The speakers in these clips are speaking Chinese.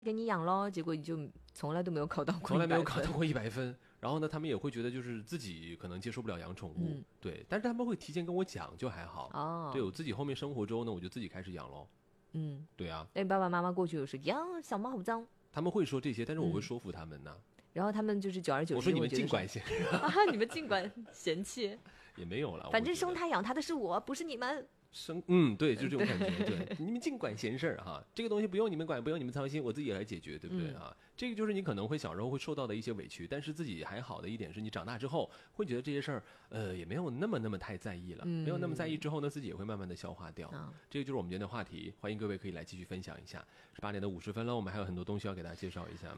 给你养咯，结果你就从来都没有考到过， 从来没有考到过100分。然后呢，他们也会觉得就是自己可能接受不了养宠物，对，但是他们会提前跟我讲，就还好。哦，对我自己后面生活之后呢，我就自己开始养咯。对啊。 那你爸爸妈妈过去有说呀，小猫好脏？ 他们会说这些，但是我会说服他们呢。 然后他们就是久而久之， 我说你们尽管嫌你们尽管嫌弃， 也没有了。 反正生他养他的是我，不是你们。 对，就是这种感觉。对，你们尽管闲事哈，这个东西不用你们管，不用你们操心，我自己也来解决，对不对啊？这个就是你可能会小时候会受到的一些委屈，但是自己还好的一点是你长大之后会觉得这些事儿，也没有那么太在意了，没有那么在意之后呢，自己也会慢慢的消化掉。这个就是我们今天的话题，欢迎各位可以来继续分享一下。8点50分了，我们还有很多东西要给大家介绍一下。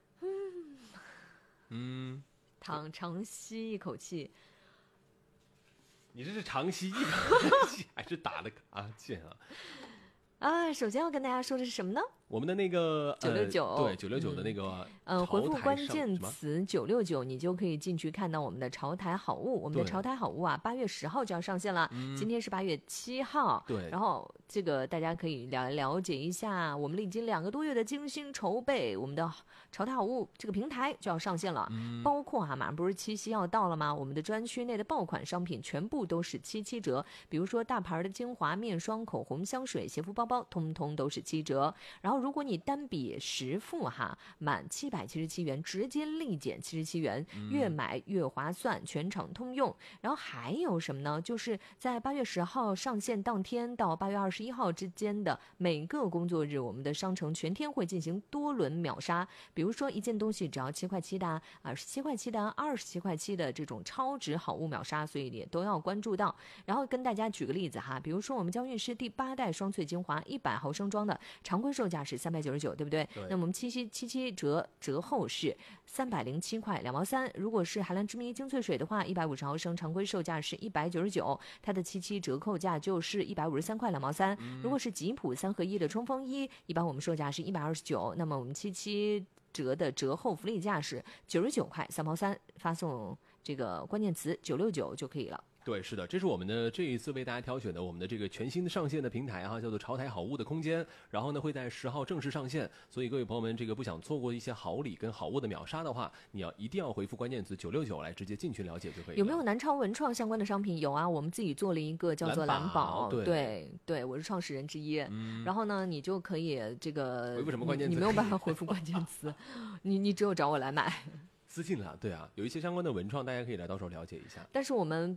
长吸一口气。 你这是长吸一口气还是打了哈欠啊？ 首先要跟大家说的是什么呢？ 我们的那个 969， 对969的那个回复关键词969，你就可以进去看到我们的潮台好物。我们的潮台好物啊，8月10号就要上线了，今天是8月7号。 对， 然后这个大家可以了解一下，我们已经2个多月的精心筹备，我们的潮台好物这个平台就要上线了，包括马上不是七夕要到了吗？我们的专区内的爆款商品全部都是7折，比如说大牌的精华、面霜、口红、香水、鞋服、包包，通通都是7折。然后如果你单笔实付满777元直接立减77元，越买越划算，全场通用。然后还有什么呢？就是在8月10号上线当天到8月21号之间的每个工作日，我们的商城全天会进行多轮秒杀。比如说一件东西只要7块7的，17块7的，27块7的这种超值好物秒杀，所以也都要关注到。然后跟大家举个例子比如说我们娇韵诗第8代双萃精华100毫升装的常规售价是399，对不对？那我们77折后是307块2毛3。如果是海蓝之谜精粹水的话，150毫升常规售价是199，它的77折扣价就是153块2毛3。如果是吉普3合1的冲锋衣，一般我们售价是129，那么我们77折的折后福利价是99块3毛3，发送这个关键词969就可以了。 对，是的，这是我们的这一次为大家挑选的我们的这个全新的上线的平台叫做潮台好物的空间。然后呢，会在10号正式上线，所以各位朋友们，这个不想错过一些好礼跟好物的秒杀的话，你一定要回复关键词969来直接进去了解就可以了。 有没有南超文创相关的商品？有啊，我们自己做了一个叫做蓝宝，对，我是创始人之一。然后呢，你就可以这个回复什么关键词？ 你没有办法回复关键词，你只有找我来买。 私信了，对啊，有一些相关的文创，大家可以来到时候了解一下。 但是我们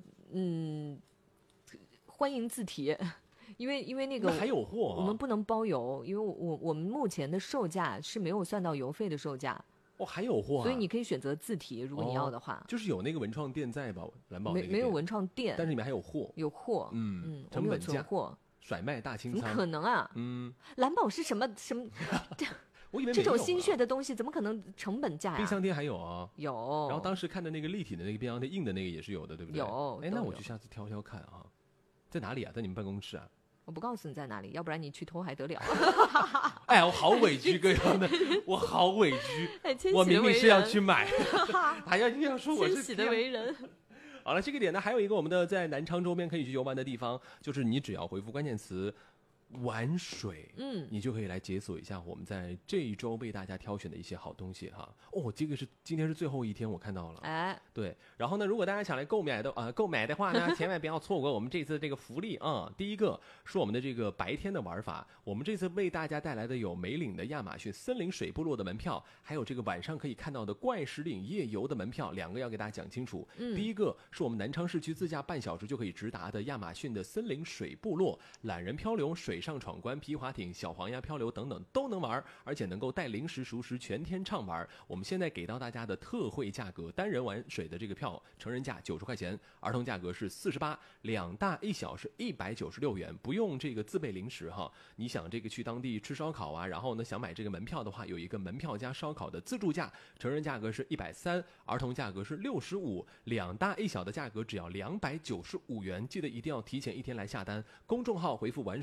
欢迎自提，因为那个还有货我们不能包邮，因为我们目前的售价是没有算到邮费的售价。 还有货所以你可以选择自提，如果你要的话。 就是有那个文创店在吧？蓝宝没有文创店， 但是里面还有货。 有货， 成本价货甩卖大清仓， 怎么可能啊？蓝宝是什么？ 我以为这种心血的东西怎么可能成本价呀？ 冰箱店还有啊， 有。 然后当时看的那个立体的那个冰箱店，硬的那个也是有的，对不对？ 有。 那我就下次挑挑看啊。在哪里啊？在你们办公室啊？ 我不告诉你在哪里，要不然你去偷还得了？ 我好委屈，各位朋友们，我好委屈。我明明是要去买，还要说我是千禧的为人。 好了，这个点呢，还有一个我们的在南昌周边可以去游玩的地方，就是你只要回复关键词玩水，你就可以来解锁一下我们在这一周为大家挑选的一些好东西这个是今天是最后一天，我看到了。对。然后呢，如果大家想来购买的话呢，千万不要错过我们这次这个福利第一个是我们的这个白天的玩法，我们这次为大家带来的有梅岭的亚马逊森林水部落的门票，还有这个晚上可以看到的怪石岭夜游的门票，两个要给大家讲清楚。第一个是我们南昌市区自驾半小时就可以直达的亚马逊的森林水部落，懒人漂流、水上闯关、皮划艇、小黄鸭漂流等等都能玩，而且能够带零食熟食全天畅玩。我们现在给到大家的特惠价格，单人玩水的这个票成人价90块钱，儿童价格是48，两大一小是196元，不用这个自备零食你想这个去当地吃烧烤然后呢想买这个门票的话，有一个门票加烧烤的自助价，成人价格是130，儿童价格是65，两大一小的价格只要295元，记得一定要提前1天来下单，公众号回复玩水就能够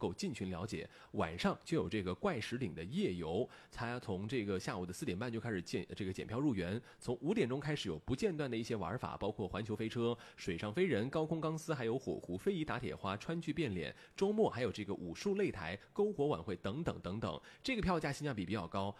够进群了解。晚上就有这个怪石岭的夜游，它从这个下午的4点半就开始检票入园，从5点钟开始有不间断的一些玩法，包括环球飞车、水上飞人、高空钢丝，还有火狐、非遗打铁花、川剧变脸，周末还有这个武术擂台、篝火晚会等等等等。这个票价性价比比较高，